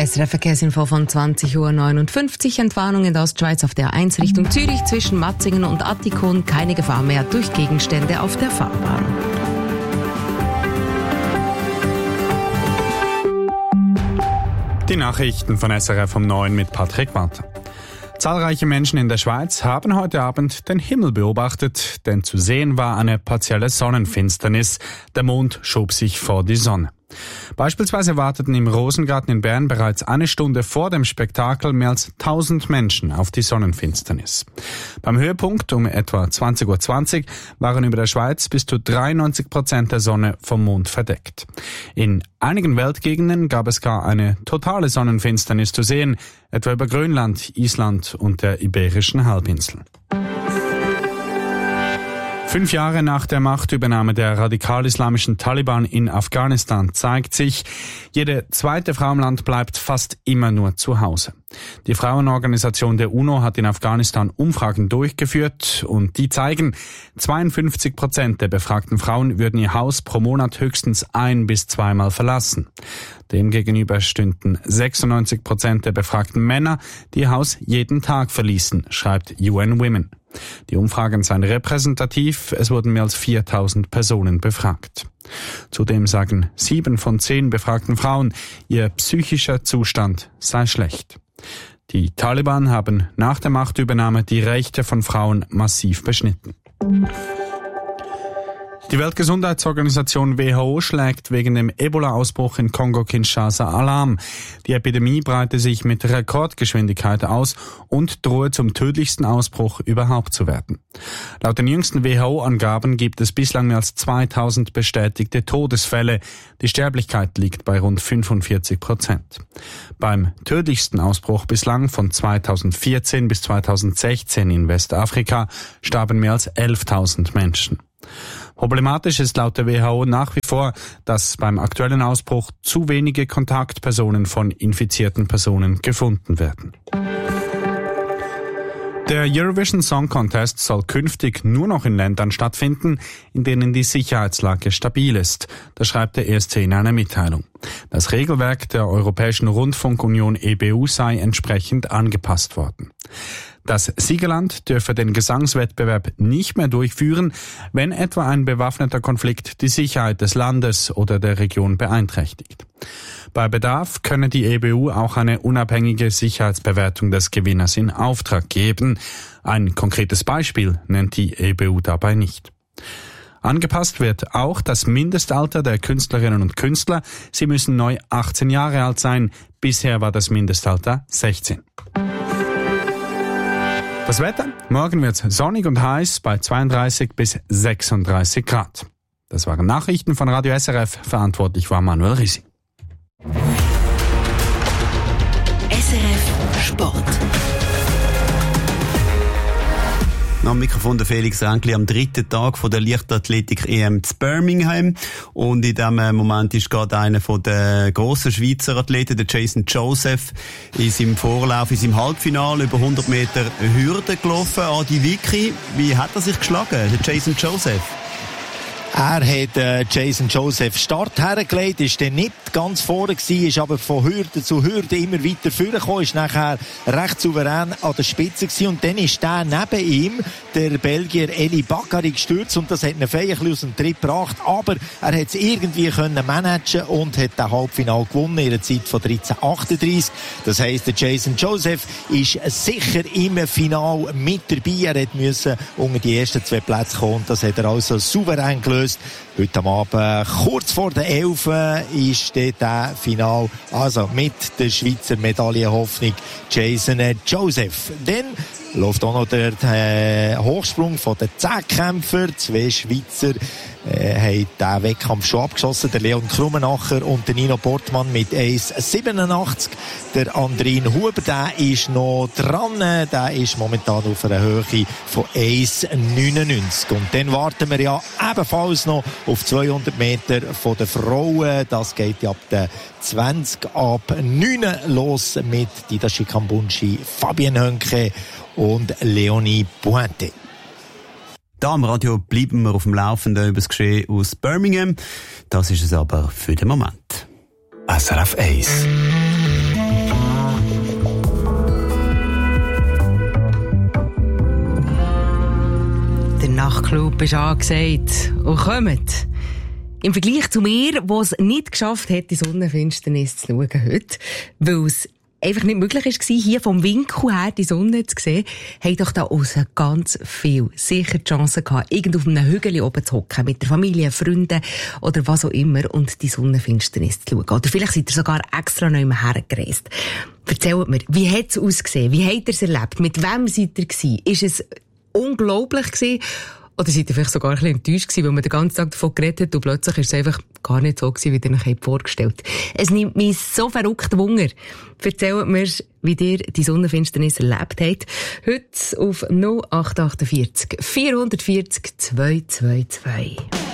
SRF Verkehrsinfo von 20.59 Uhr. Entwarnung in der Ostschweiz auf der A1 Richtung Zürich zwischen Matzingen und Attikon. Keine Gefahr mehr durch Gegenstände auf der Fahrbahn. Die Nachrichten von SRF um 9 mit Patrick Walter. Zahlreiche Menschen in der Schweiz haben heute Abend den Himmel beobachtet, denn zu sehen war eine partielle Sonnenfinsternis. Der Mond schob sich vor die Sonne. Beispielsweise warteten im Rosengarten in Bern bereits eine Stunde vor dem Spektakel mehr als 1000 Menschen auf die Sonnenfinsternis. Beim Höhepunkt um etwa 20.20 Uhr waren über der Schweiz bis zu 93% der Sonne vom Mond verdeckt. In einigen Weltgegenden gab es gar eine totale Sonnenfinsternis zu sehen, etwa über Grönland, Island und der Iberischen Halbinsel. 5 Jahre nach der Machtübernahme der radikal-islamischen Taliban in Afghanistan zeigt sich, jede zweite Frau im Land bleibt fast immer nur zu Hause. Die Frauenorganisation der UNO hat in Afghanistan Umfragen durchgeführt und die zeigen, 52% der befragten Frauen würden ihr Haus pro Monat höchstens 1- bis 2-mal verlassen. Demgegenüber stünden 96% der befragten Männer, die ihr Haus jeden Tag verließen, schreibt UN Women. Die Umfragen seien repräsentativ, es wurden mehr als 4000 Personen befragt. Zudem sagen 7 von 10 befragten Frauen, ihr psychischer Zustand sei schlecht. Die Taliban haben nach der Machtübernahme die Rechte von Frauen massiv beschnitten. Die Weltgesundheitsorganisation WHO schlägt wegen dem Ebola-Ausbruch in Kongo-Kinshasa Alarm. Die Epidemie breite sich mit Rekordgeschwindigkeit aus und drohe zum tödlichsten Ausbruch überhaupt zu werden. Laut den jüngsten WHO-Angaben gibt es bislang mehr als 2000 bestätigte Todesfälle. Die Sterblichkeit liegt bei rund 45%. Beim tödlichsten Ausbruch bislang von 2014 bis 2016 in Westafrika starben mehr als 11.000 Menschen. Problematisch ist laut der WHO nach wie vor, dass beim aktuellen Ausbruch zu wenige Kontaktpersonen von infizierten Personen gefunden werden. Der Eurovision Song Contest soll künftig nur noch in Ländern stattfinden, in denen die Sicherheitslage stabil ist. Das schreibt der ESC in einer Mitteilung. Das Regelwerk der Europäischen Rundfunkunion EBU sei entsprechend angepasst worden. Das Siegerland dürfe den Gesangswettbewerb nicht mehr durchführen, wenn etwa ein bewaffneter Konflikt die Sicherheit des Landes oder der Region beeinträchtigt. Bei Bedarf könne die EBU auch eine unabhängige Sicherheitsbewertung des Gewinners in Auftrag geben. Ein konkretes Beispiel nennt die EBU dabei nicht. Angepasst wird auch das Mindestalter der Künstlerinnen und Künstler. Sie müssen neu 18 Jahre alt sein. Bisher war das Mindestalter 16. Das Wetter? Morgen wird es sonnig und heiß bei 32 bis 36 Grad. Das waren Nachrichten von Radio SRF. Verantwortlich war Manuel Risi. SRF Sport. Am Mikrofon der Felix Ränkli am 3. Tag von der Leichtathletik-EM zu Birmingham. Und in diesem Moment ist gerade einer von den grossen Schweizer Athleten, der Jason Joseph, in seinem Vorlauf, in seinem Halbfinale über 100 Meter Hürde gelaufen. Adi Vicky, wie hat er sich geschlagen, der Jason Joseph? Er hat Jason Joseph Start hergelegt, ist dann nicht ganz vorne gewesen, ist aber von Hürde zu Hürde immer weiter vorgekommen, ist nachher recht souverän an der Spitze gewesen und dann ist der neben ihm, der Belgier Eli Bakary, gestürzt und das hat ihn ein bisschen aus dem Tritt gebracht, aber er hat es irgendwie können managen und hat das Halbfinale gewonnen in einer Zeit von 13:38. Das heisst, der Jason Joseph ist sicher im Finale mit dabei, er musste unter die ersten 2 Plätze kommen und das hat er also souverän gelöst. Heute am Abend, kurz vor der 11 ist der Final, also mit der Schweizer Medaillenhoffnung Jason Joseph. Dann läuft auch noch der Hochsprung von den 10-Kämpfer. 2 Schweizer haben den Wettkampf schon abgeschossen. Der Leon Krummenacher und der Nino Portmann mit 1,87. Der Andrin Huber, der ist noch dran. Der ist momentan auf einer Höhe von 1,99. Und dann warten wir ja ebenfalls noch auf 200 Meter von den Frauen. Das geht ja ab der 20:09 los mit Dida Schikambunchi, Fabienne Hönke und Leonie Pointe. Da am Radio bleiben wir auf dem Laufenden über das Geschehen aus Birmingham. Das ist es aber für den Moment. SRF 1 Nachtclub ist angesagt. Und kommt. Im Vergleich zu mir, der es nicht geschafft hat, die Sonnenfinsternis zu schauen heute, weil es einfach nicht möglich war, hier vom Winkel her die Sonne zu sehen, haben doch da aussen ganz viel sicher die Chance gehabt, irgendwo auf einem Hügel oben zu hocken, mit der Familie, Freunden oder was auch immer und die Sonnenfinsternis zu schauen. Oder vielleicht seid ihr sogar extra noch hergereist. Erzählt mir, wie hat es ausgesehen? Wie habt ihr es erlebt? Mit wem seid ihr gewesen? Ist es unglaublich gewesen? Oder seid ihr vielleicht sogar ein bisschen enttäuscht gewesen, weil man den ganzen Tag davon geredet hat und plötzlich ist es einfach gar nicht so gewesen, wie ihr euch vorgestellt habt. Es nimmt mich so verrückt Wunder. Erzählt mir, wie ihr die Sonnenfinsternis erlebt habt. Heute auf 0848 440 222.